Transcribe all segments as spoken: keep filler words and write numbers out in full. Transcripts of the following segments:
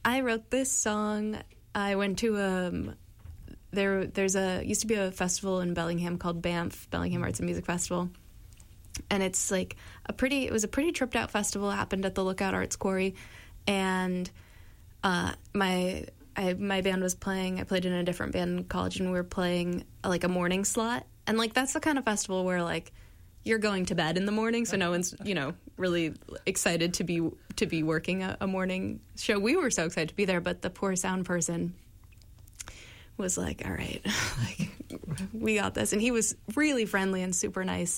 I wrote this song. I went to um there. There's a used to be a festival in Bellingham called Banff Bellingham Arts and Music Festival, and it's like a pretty. It was a pretty tripped out festival. It happened at the Lookout Arts Quarry, and uh, my I, my band was playing. I played in a different band in college, and we were playing uh, like a morning slot. And like that's the kind of festival where like you're going to bed in the morning, so no one's, you know, really excited to be to be working a, a morning show. We were so excited to be there, but the poor sound person was like, all right, like, we got this. And he was really friendly and super nice.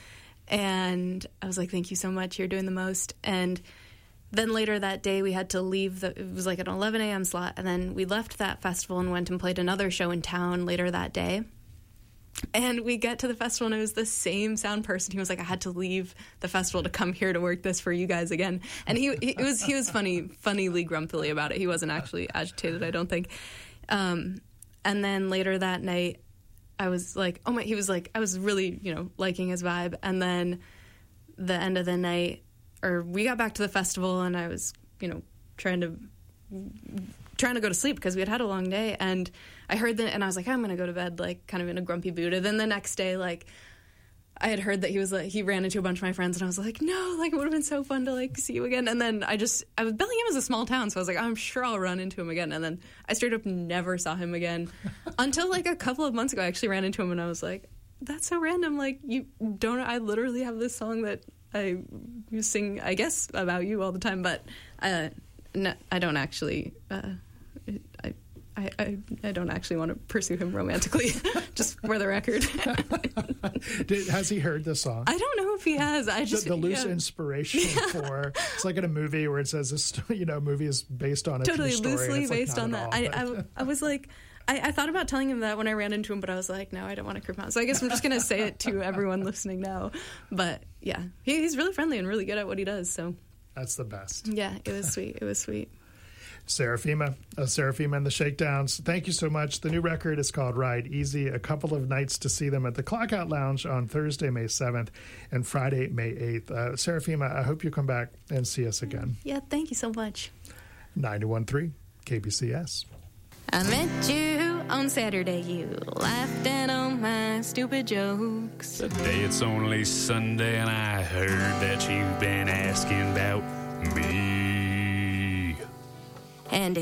And I was like, thank you so much. You're doing the most. And then later that day, we had to leave. The, it was like an eleven a.m. slot. And then we left that festival and went and played another show in town later that day. And we get to the festival, and it was the same sound person. He was like, I had to leave the festival to come here to work this for you guys again. And he, he it was he was funny, funnily grumpily about it. He wasn't actually agitated, I don't think. Um, and then later that night, I was like, oh my, he was like, I was really, you know, liking his vibe. And then the end of the night, or we got back to the festival, and I was, you know, trying to... trying to go to sleep because we had had a long day, and I heard that, and I was like, I'm gonna go to bed like kind of in a grumpy mood. And then the next day, like I had heard that he was like he ran into a bunch of my friends, and I was like, no, like it would have been so fun to like see you again. And then I just I was Bellingham is a small town, so I was like, I'm sure I'll run into him again. And then I straight up never saw him again until like a couple of months ago. I actually ran into him, and I was like, that's so random. Like you don't I literally have this song that I sing, I guess, about you all the time, but uh, no, I don't actually. Uh, I, I, I, I don't actually want to pursue him romantically, just for the record. Did, has he heard this song? I don't know if he has. I just the, the loose yeah. inspiration for it's like in a movie where it says this, you know, movie is based on a totally true story. loosely like based on that. All, I, I I was like. I, I thought about telling him that when I ran into him, but I was like, no, I don't want to creep out. So I guess I'm just going to say it to everyone listening now. But yeah, he, he's really friendly and really good at what he does. So that's the best. Yeah, it was sweet. It was sweet. Seraphima, uh, Seraphima and the Shakedowns. Thank you so much. The new record is called Ride Easy. A couple of nights to see them at the Clockout Lounge on Thursday, May seventh and Friday, May eighth. Uh, Seraphima, I hope you come back and see us again. Yeah, thank you so much. ninety-one point three K B C S. I met you on Saturday. You laughed at all my stupid jokes. Today it's only Sunday, and I heard that you've been asking about me. And